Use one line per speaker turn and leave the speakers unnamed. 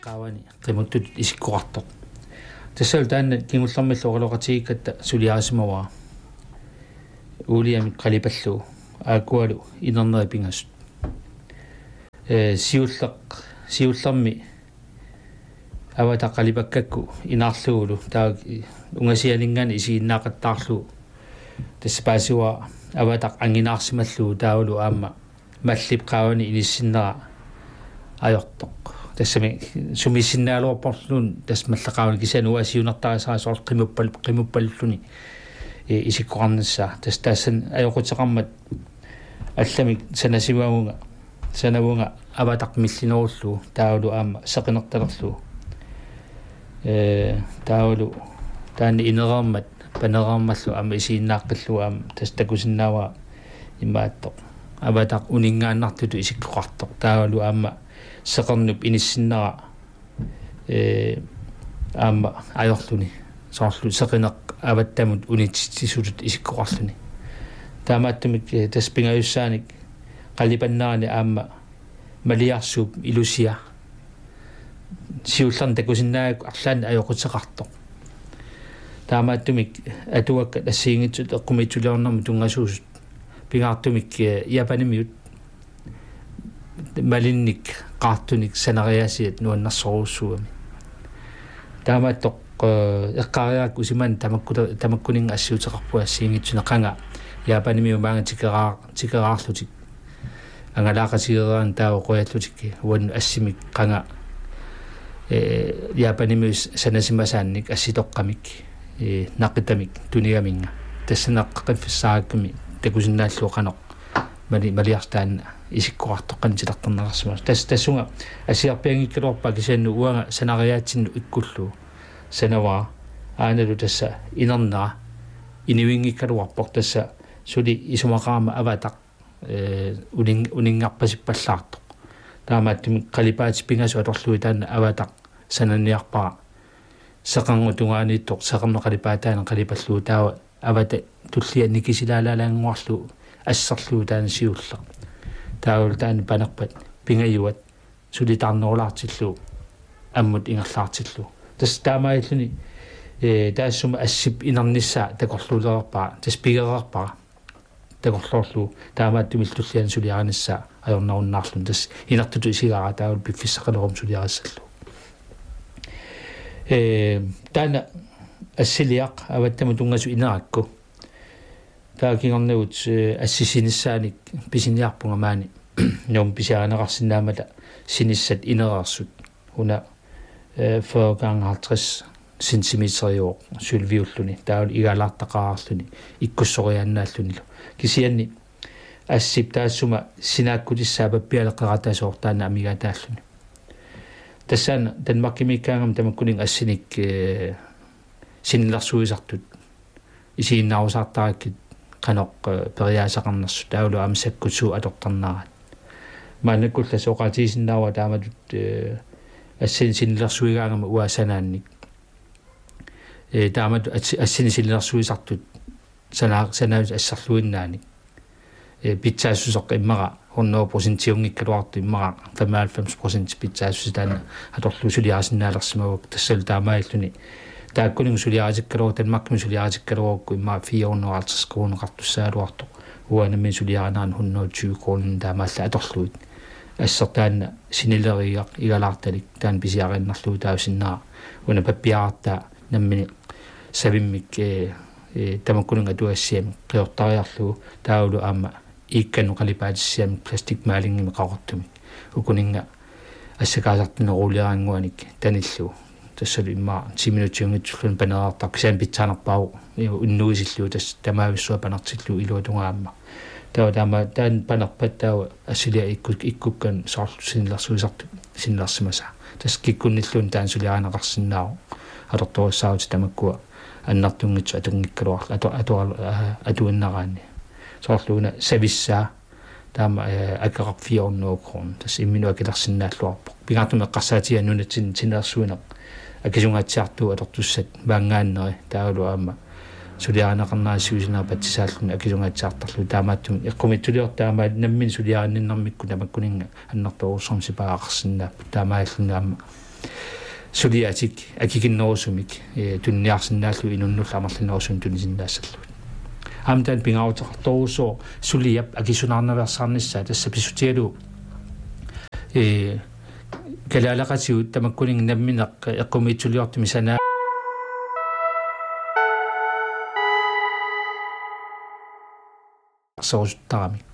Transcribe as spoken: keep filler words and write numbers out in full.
qaawani qimuttut isikkuartoq tassal taanna kingullarmallu oraloqatigikkatta suliaasimawa uliamik qalipallu aakualu inerneripingasut э сиуллеq сиулларми авата qalipakkakku inaarluulu taa ungasianingaani isiinnaaqattaarlu таспаасуа аватақ ангинаарсималлуу таавалу аама маллип qaawani иниссиннера ajortoq тассами сумиссиннаалуарпорлуун тасмаллақаавани кисануа сиунартарисаасоор qimupпал qimupпаллуни э исиккоқарнассаа тас таассан ajоқутеқармат алламик санасимаунга санавунга аватақ миллинеруллу таавалу аама сақинерталерлу э таавалу таани инерермат панерармаллу аама исииннааққиллу аама тас такусиннаава имааттоқ аватақ унингааннартуту исиккоқартоқ таавалу аама сеқарнуп иниссиннера э аама ajorluni соорлу сеқинеқ аваттамут унитсисулут исиккоқарлуни таамааттумик таспингаюссааник qalipannarani aamma maliarsuup ilusia siullarn takusinnaak arlaan ajoqutseqartoq taamaattumik atuakka tassiingitsut eqqumitsuliornermu tungasuusut pingaartumik iapanimiut malinnik qaartunik sanariasiat nuannarsoruussuami taamaattoq eqqariaak usiman tamakkula tamakkuning assiuteqarpua assiingitsuneqanga iapanimiu maangatikeraa tikeraarlutik angalaqasigeraan taaw qoyallutikki wan assimik qanga e yapanimis sanasimasaannik assitoqqamik e naqitamik tunigaminga tassanaqqiffissaakmi takusinnaalluqanoq mali maliartaanna isikkoqartoqqan silartarnarsimas tas tassunga asiarpiangikkilorpa kisannu uanga sanariaatsinnu ikkullu sanava aanalu tassa inernera iniwingikkaluarpoq tassa suli isumaqaama avataq uning uningarpasippallaartoq taamaattumi qalipaatipingasu atorlui taanna avataq sananniarpaa seqangutungaaniittoq seqarneqalipaataana qalipalluu taawa avata tullia nikisilaalaalaanguarlu assarluu taana siulla taawul taana panerpat pingayuat sulitarnerulaartillu ammut ingerlaartillu tas taamailluni e taassuma assip inernissaa takorluulerpaa tas pigererpaa takorlorlu taamaattumiltullian suliaranissa ajornarunnarlun tas inertutu isigaara taawul piffissaqalerum suliarassallu e taana assiliaq avattamu tungasu inerakku taakingornavut assisinissanik pisiniarpunga maani nom pisiaranaqarsinnaamata sinissat inerersut una fyrreoganghalvtreds centimeter sylviulluni taawul igalaartaqaarluni ikkussoriannaallunilu kisianni assip taassuma sinaakkutissaapappialeqeratasoortaana amigaataalluni тассаана танмаркимиккаангам тамаккунин ассиник синниларсуисартут исииннаарусаартараккит каноқ периаасақарнерсу таулу амсаккутсуу атортарнарат маанаккулла соқатисиннаава тааматут ассин синниларсуигаангама уасанаанник э таамат ассин синниларсуисартут санаа санаа ассарлуиннааник э питсаассусоқ иммара hundrede procent tiungikkaluartu immaqa femoghalvfems procent pitsaassusitaana atorlu suliaasinnaalersimavuk tassal taamailluni taakkuning suliaasikkaluo tanmarkmi suliaasikkaluorukku imma fire hundrede og halvtreds kroner qartussaaluartoq uanami suliaanaan hundrede og tyve kroner taamaalla atorluit assertaanna sinileriaq igalaartalik taan pisiaqinnerluu taavisinnaqa una pappiaartaa nammini savimmik e tamakkuning atuassiami qiortariarluu taulu aama ikkanu qalipaatissaami plastikmaalingimi qaqortumik ukuninga assakaasartuneruuliaranguanik tanillu tassali imma ti minuutiungitsullun panerartar kisaan pitsaanerpau unnuisilluu tas tamaavissua panertillu iluatungaamma tawa taama taan panerpat tawa assilia ikkuk ikkukkan soorlu sinillersuisartu sinillersimasa tas kikkunnillun taan suliaanaqarsinnaau atortorussaaruti tamakkua annartungitsu atungikkaluarla atu atu atuinnaraanni soorluuna savissaa taama akaqaq fire hundrede kroner tas imminu akilarsinnaalluarpoq pingaartume qassaatia nunatsin sinersuineq akisungaatsiartuu atortussat vaangaanneri taulu aama suliaanaqarnaasiusinaa patsisaalluni akisungaatsiartarlu taamaattumi eqqumittuliortaama nammin suliaaninnermikku tamakkuninga annartorussum sipaaqarsinnaappu taamaallunnaamma suliatik akikinnorsumik tunniarsinnaallu inunnullamarlinnerusum tunisinnaassallu amtan pingautaqartoruso suliap akisunarnaversarnissa tassa pisutialu e kalalaqasiu tamakkuning namminaq eqqumiitsuliortumi sana sousuttarami